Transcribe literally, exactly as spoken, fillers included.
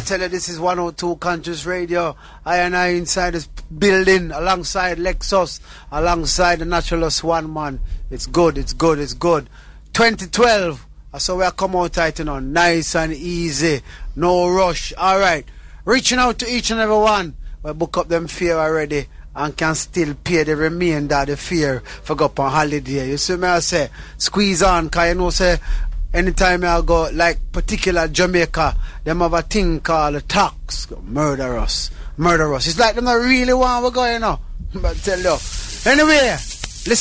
tell you this is one oh two Conscious Radio. I and I inside this building alongside Lexus, alongside the Naturalist One Man. It's good, it's good, it's good. twenty twelve, so we are come out tight, you know, nice and easy, no rush. Alright, reaching out to each and every one. We book up them fare already and can still pay the remainder of the fare for go up on holiday. You see me I say, squeeze on, cause you know say, anytime I go, like particular Jamaica, them have a thing called tax. Murder us. Murder us. It's like them not really want we go, you know. But tell you. Anyway,